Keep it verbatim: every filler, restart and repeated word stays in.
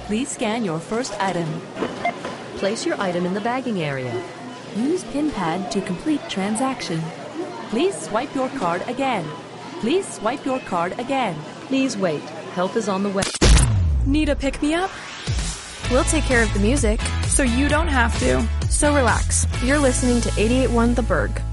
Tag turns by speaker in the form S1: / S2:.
S1: Please scan your first item.
S2: Place your item in the bagging area.
S1: Use PIN pad to complete transaction. Please swipe your card again. Please swipe your card again.
S2: Please wait. Help is on the way.
S3: Need a pick-me-up? We'll take care of the music, so you don't have to. So relax. You're listening to eighty-eight point one The Berg.